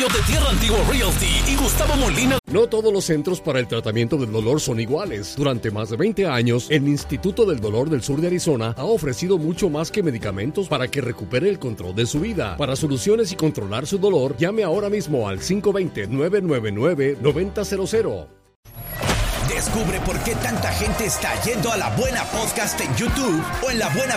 Mario de Tierra Antigua Realty y Gustavo Molina. No todos los centros para el tratamiento del dolor son iguales. Durante más de 20 años, el Instituto del Dolor del Sur de Arizona ha ofrecido mucho más que medicamentos para que recupere el control de su vida. Para soluciones y controlar su dolor, llame ahora mismo al 520-999-9000. Descubre por qué tanta gente está yendo a La Buena Podcast en YouTube o en La Buena